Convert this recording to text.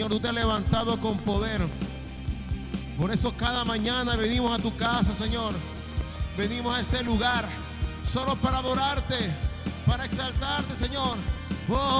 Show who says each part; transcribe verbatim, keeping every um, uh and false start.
Speaker 1: tú te has levantado con poder. Por eso cada mañana venimos a tu casa, Señor. Venimos a este lugar solo para adorarte, para exaltarte, Señor. Oh,